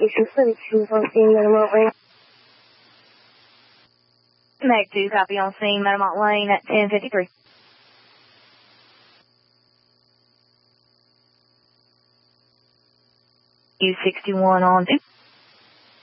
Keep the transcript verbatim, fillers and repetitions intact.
Station seventy-two on scene, Meadowmont Lane. Mag two, copy on scene, Meadowmont Lane at ten fifty-three. U sixty-one on two.